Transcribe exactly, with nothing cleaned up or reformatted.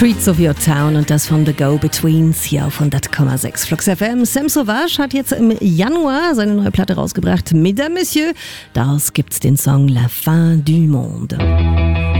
Streets of Your Town und das von The Go-Betweens hier auf hundert Komma sechs Flux F M. Sam Sauvage hat jetzt im Januar seine neue Platte rausgebracht, Mesdames, Messieurs. Daraus gibt's den Song La Fin du Monde.